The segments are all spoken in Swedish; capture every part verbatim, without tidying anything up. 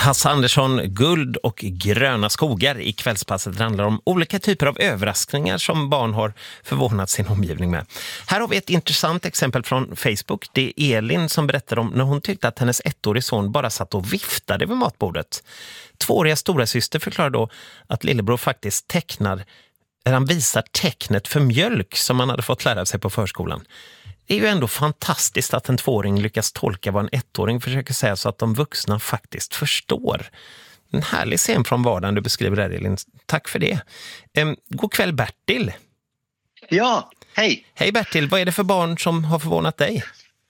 Hasse Andersson, Guld och gröna skogar i kvällspasset handlar om olika typer av överraskningar som barn har förvånat sin omgivning med. Här har vi ett intressant exempel från Facebook. Det är Elin som berättar om när hon tyckte att hennes ettårige son bara satt och viftade vid matbordet. Tvååriga stora syster förklarar då att lillebror faktiskt tecknar, eller han visar tecknet för mjölk som han hade fått lära sig på förskolan. Det är ju ändå fantastiskt att en tvååring lyckas tolka vad en ettåring försöker säga så att de vuxna faktiskt förstår. En härlig scen från vardagen du beskriver där, Elin. Tack för det. Ehm, god kväll, Bertil. Ja, hej. Hej Bertil, vad är det för barn som har förvånat dig?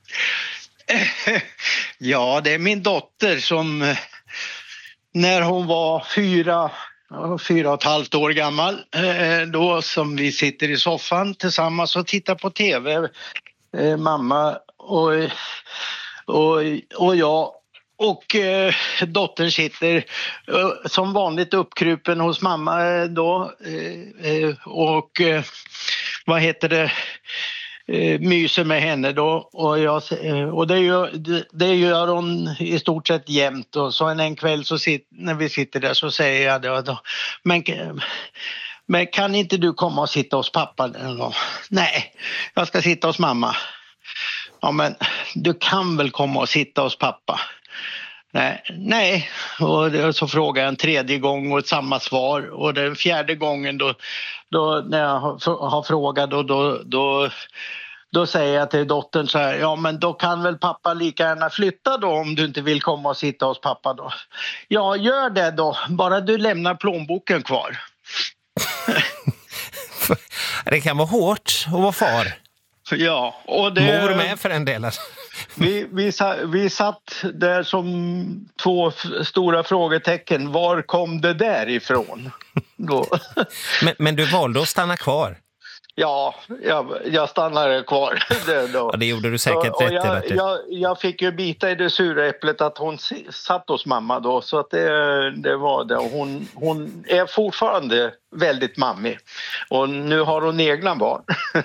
Ja, det är min dotter som när hon var fyra, fyra och ett halvt år gammal, då som vi sitter i soffan tillsammans och tittar på tv. Mamma och, och, och jag och eh, dottern sitter eh, som vanligt uppkrupen hos mamma då eh, och eh, vad heter det eh, myser med henne då och, jag, och det, gör, det, det gör hon i stort sett jämt och så en, en kväll så sit, när vi sitter där så säger jag då, då men Men kan inte du komma och sitta hos pappa? Nej, jag ska sitta hos mamma. Ja, men du kan väl komma och sitta hos pappa? Nej, nej. Och så frågar jag en tredje gång och samma svar. Och den fjärde gången då, då när jag har frågat då, då, då, då säger jag till dottern så här. Ja, men då kan väl pappa lika gärna flytta då om du inte vill komma och sitta hos pappa då. Ja, gör det då. Bara du lämnar plånboken kvar. Det kan vara hårt att vara far. Ja, och det, mor med för en del. Vi, vi, vi satt där som två stora frågetecken. Var kom det där ifrån? Då. Men, men du valde att stanna kvar? Ja, jag, jag stannade kvar. Det, då. Ja, det gjorde du säkert och, rätt och jag, i. Jag, jag fick ju bita i det sura äpplet att hon satt hos mamma då. Så att det, det var det. Och hon, hon är fortfarande väldigt mammig. Och nu har hon egna barn.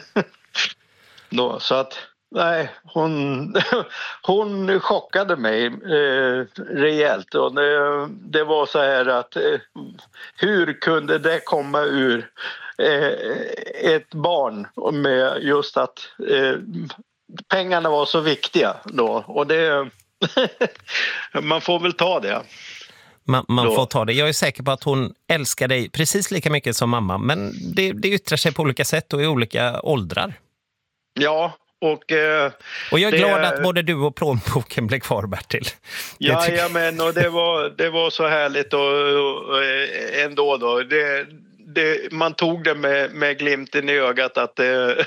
då, så att... Nej, hon, hon chockade mig eh, rejält och det, det var så här att eh, hur kunde det komma ur eh, ett barn med just att eh, pengarna var så viktiga då och det man får väl ta det. Man, man får ta det. Jag är säker på att hon älskar dig precis lika mycket som mamma men det, det yttrar sig på olika sätt och i olika åldrar. Ja. Och, eh, och jag är det, glad att både du och plånboken blev kvar, Bertil. Ja, ja men och det var, det var så härligt och, och, och ändå då. Det, det, man tog det med, med glimten i ögat att det,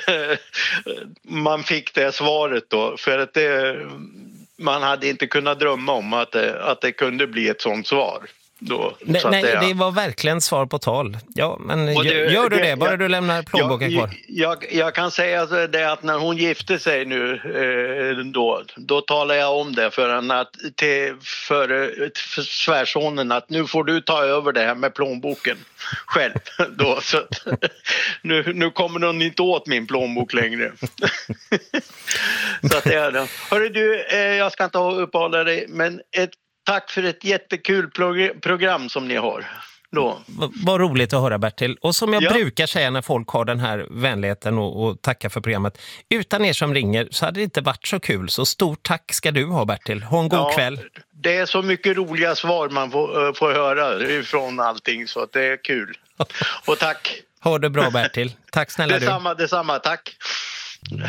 man fick det svaret då. För att det, man hade inte kunnat drömma om att det, att det kunde bli ett sånt svar. Då, nej, så nej det, det var verkligen svar på tal. Ja, men det, gör, gör du det? det bara jag, du lämnar plånboken jag, kvar. Jag, jag kan säga det att när hon gifte sig nu eh, då, då talar jag om det för henne att, till, för, för svärsonen att nu får du ta över det här med plånboken själv. Då, så att, nu, nu kommer hon inte åt min plånbok längre. Så att det är det. Hörru du, eh, jag ska inte uppehålla dig men ett tack för ett jättekul prog- program som ni har. Då. V- vad roligt att höra, Bertil. Och som jag ja. brukar säga när folk har den här vänligheten och, och tacka för programmet. Utan er som ringer så hade det inte varit så kul. Så stort tack ska du ha, Bertil. Ha en god ja, kväll. Det är så mycket roliga svar man får, får höra ifrån allting så att det är kul. Och tack. Ha det bra, Bertil. Tack snälla du. Detsamma, detsamma. Tack.